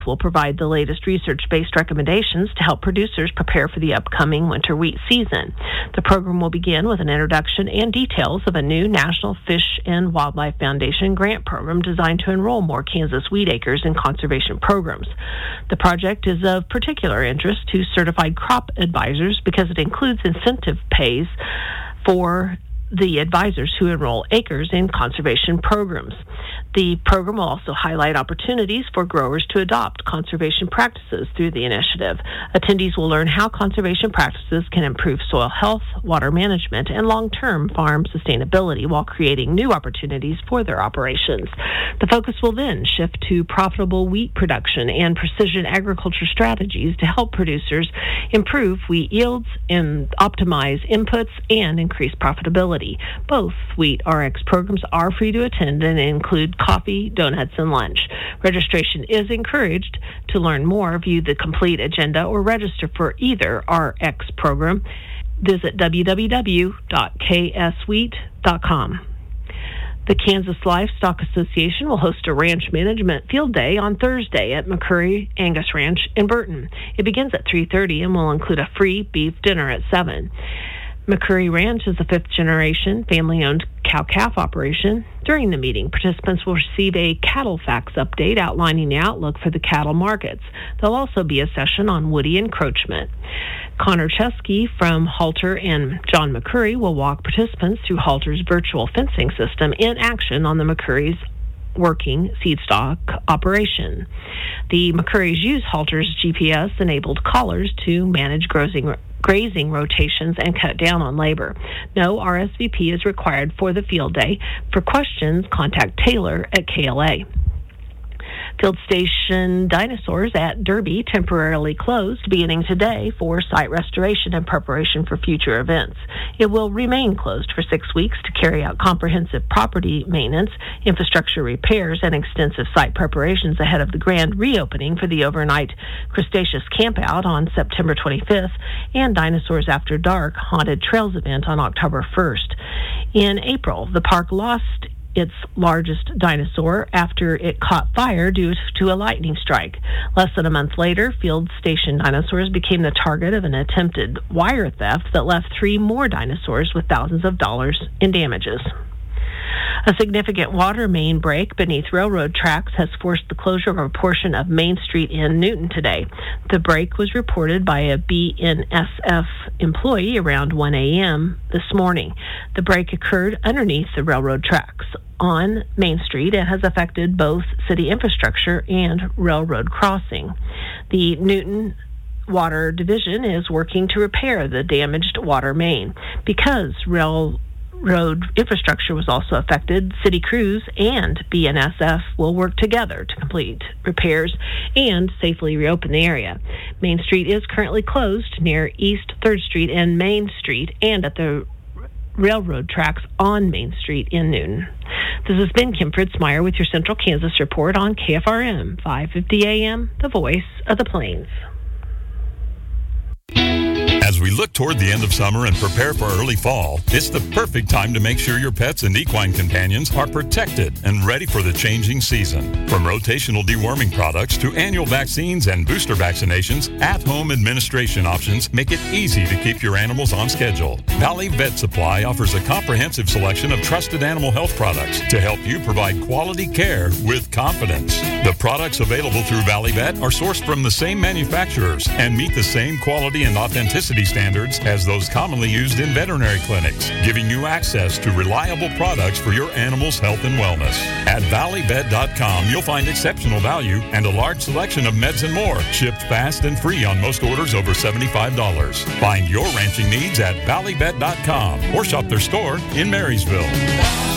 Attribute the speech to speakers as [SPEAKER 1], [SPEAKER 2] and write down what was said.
[SPEAKER 1] will provide the latest research-based recommendations to help producers prepare for the upcoming winter wheat season. The program will begin with an introduction and details of a new National Fish and Wildlife Foundation grant program designed to enroll more Kansas wheat acres in conservation programs. The project is of particular interest to certified crop advisors because it includes incentive pays for the advisors who enroll acres in conservation programs. The program will also highlight opportunities for growers to adopt conservation practices through the initiative. Attendees will learn how conservation practices can improve soil health, water management, and long-term farm sustainability while creating new opportunities for their operations. The focus will then shift to profitable wheat production and precision agriculture strategies to help producers improve wheat yields and optimize inputs and increase profitability. Both Wheat RX programs are free to attend and include coffee, donuts, and lunch. Registration is encouraged. To learn more, view the complete agenda or register for either RX program. Visit www.kswheat.com. The Kansas Livestock Association will host a ranch management field day on Thursday at McCurry Angus Ranch in Burton. It begins at 3:30 and will include a free beef dinner at 7. McCurry Ranch is a fifth-generation, family-owned cow-calf operation. During the meeting, participants will receive a cattle facts update outlining the outlook for the cattle markets. There'll also be a session on woody encroachment. Connor Chesky from Halter and John McCurry will walk participants through Halter's virtual fencing system in action on the McCurry's working seed stock operation. The McCurrys use Halter's GPS-enabled collars to manage grazing rotations and cut down on labor. No RSVP is required for the field day. For questions, contact Taylor at KLA. Field Station Dinosaurs at Derby temporarily closed beginning today for site restoration and preparation for future events. It will remain closed for 6 weeks to carry out comprehensive property maintenance, infrastructure repairs, and extensive site preparations ahead of the grand reopening for the overnight Cretaceous Campout on September 25th and Dinosaurs After Dark Haunted Trails event on October 1st. In April, the park lost its largest dinosaur after it caught fire due to a lightning strike. Less than a month later, Field Station Dinosaurs became the target of an attempted wire theft that left 3 more dinosaurs with thousands of dollars in damages. A significant water main break beneath railroad tracks has forced the closure of a portion of Main Street in Newton today. The break was reported by a BNSF employee around 1 a.m. this morning. The break occurred underneath the railroad tracks on Main Street and has affected both city infrastructure and railroad crossing. The Newton Water Division is working to repair the damaged water main. Because railroad infrastructure was also affected, city crews and BNSF will work together to complete repairs and safely reopen the area. Main Street is currently closed near East 3rd Street and Main Street and at the railroad tracks on Main Street in Newton. This has been Kim Fritzmeyer with your Central Kansas Report on KFRM 550 AM, the voice of the Plains.
[SPEAKER 2] As we look toward the end of summer and prepare for early fall, it's the perfect time to make sure your pets and equine companions are protected and ready for the changing season. From rotational deworming products to annual vaccines and booster vaccinations, at-home administration options make it easy to keep your animals on schedule. Valley Vet Supply offers a comprehensive selection of trusted animal health products to help you provide quality care with confidence. The products available through Valley Vet are sourced from the same manufacturers and meet the same quality and authenticity standards as those commonly used in veterinary clinics, giving you access to reliable products for your animal's health and wellness. At valleyvet.com, you'll find exceptional value and a large selection of meds and more, shipped fast and free on most orders over $75. Find your ranching needs at valleyvet.com or shop their store in Marysville.